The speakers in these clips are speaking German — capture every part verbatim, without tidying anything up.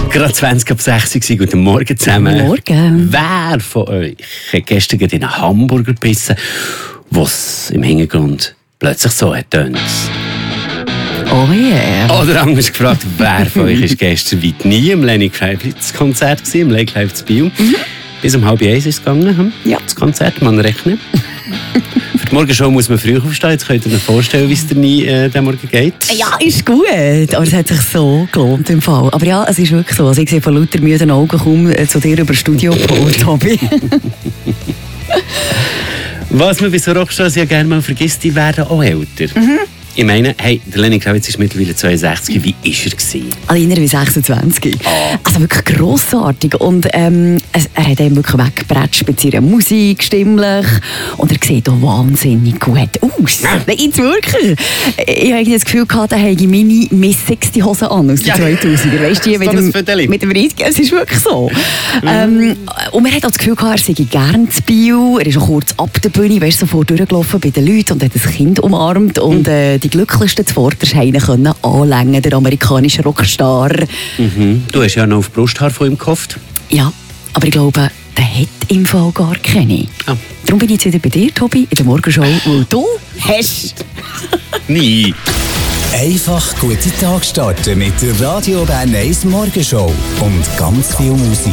Gerade zwanzig ab sechs Uhr. Guten Morgen zusammen. Guten Morgen. Wer von euch hat gestern in einen Hamburger gebissen, was im Hintergrund plötzlich so hat tönt? Oh yeah. Oder anders gefragt, wer von euch ist gestern weit nie im Lenny Kravitz Konzert gewesen, im Lake Live zu Biel? Mhm. Bis um halb eins ist es gegangen, ja. Das Konzert, man rechnet. Für die Morgenshow muss man früh aufstehen. Jetzt könnt ihr euch vorstellen, wie es dir nie äh, den Morgen geht. Ja, ist gut. Aber es hat sich so gelohnt im Fall. Aber ja, es ist wirklich so. Also ich sehe von lauter müden Augen kaum äh, zu dir über Studio geholt, Tobi. Was man bei so Rockstars ja gerne mal vergisst, die werden auch älter. Mhm. Ich meine, hey, der Lenny Kravitz ist mittlerweile zweiundsechzig. Wie war er gewesen? Alleiner wie sechsundzwanzig. Oh. Also wirklich grossartig. Und ähm, er hat ihn wirklich weggebratscht mit seiner Musik, stimmlich. Und er sieht auch wahnsinnig gut aus. Ja. Nein, jetzt wirklich. Ich habe das Gefühl gehabt, er hätte meine Miss sechzig Hosen an aus den ja. zweitausender. Weißt du, mit dem, mit dem Reitgel. Es ist wirklich so. Mhm. Ähm, und man hat auch das Gefühl gehabt, er sei gerne zu Biel. Er ist auch kurz ab der Bühne, weißt du, sofort durchgelaufen bei den Leuten und hat ein Kind umarmt. Und äh, die glücklichsten Zuvorderscheine können anlängen, der amerikanische Rockstar. Mhm. Du hast ja noch auf die Brusthaar von ihm gehofft. Ja, aber ich glaube, der hat im Fall gar keine. Ah. Darum bin ich jetzt wieder bei dir, Tobi, in der Morgenshow, weil du hast. Nie. Einfach gute Tag starten mit der Radio Bern eins Morgenshow und ganz viel Musik.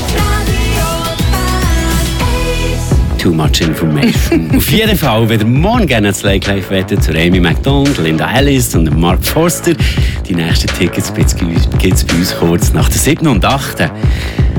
Too much information. Auf jeden Fall, wenn ihr morgen gerne ins Lake Live wettet, zu Amy Macdonald, Linda Ellis und Mark Forster, die nächsten Tickets gibt es bei uns kurz nach der siebten und achten